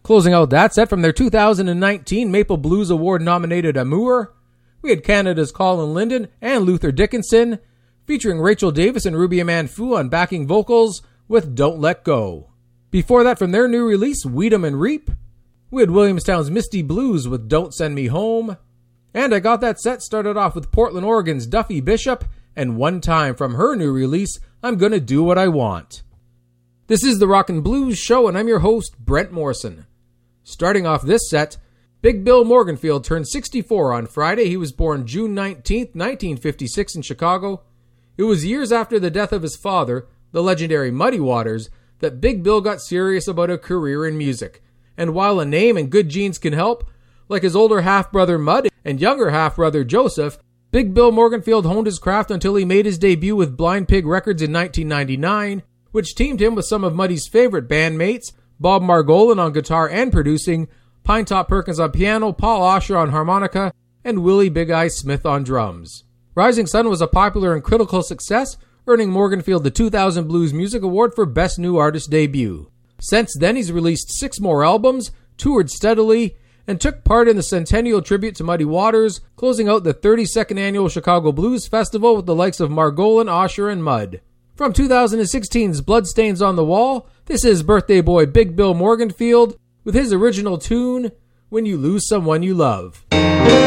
Closing out that set from their 2019 Maple Blues Award nominated Amour, we had Canada's Colin Linden and Luther Dickinson, featuring Rachel Davis and Ruby Amanfu on backing vocals with Don't Let Go. Before that, from their new release, Weedham and Reap, we had Williamstown's Misty Blues with Don't Send Me Home, and I got that set started off with Portland, Oregon's Duffy Bishop, and One Time from her new release, I'm Gonna Do What I Want. This is the Rockin' Blues Show, and I'm your host, Brent Morrison. Starting off this set, Big Bill Morganfield turned 64 on Friday. He was born June 19, 1956 in Chicago. It was years after the death of his father, the legendary Muddy Waters, that Big Bill got serious about a career in music. And while a name and good genes can help, like his older half-brother Mud and younger half-brother Joseph, Big Bill Morganfield honed his craft until he made his debut with Blind Pig Records in 1999, which teamed him with some of Muddy's favorite bandmates, Bob Margolin on guitar and producing, Pinetop Perkins on piano, Paul Osher on harmonica, and Willie Big Eye Smith on drums. Rising Sun was a popular and critical success, earning Morganfield the 2000 Blues Music Award for Best New Artist Debut. Since then, he's released 6 more albums, toured steadily, and took part in the centennial tribute to Muddy Waters, closing out the 32nd annual Chicago Blues Festival with the likes of Margolin, Osher, and Mud. From 2016's Bloodstains on the Wall, this is birthday boy Big Bill Morganfield with his original tune, When You Lose Someone You Love.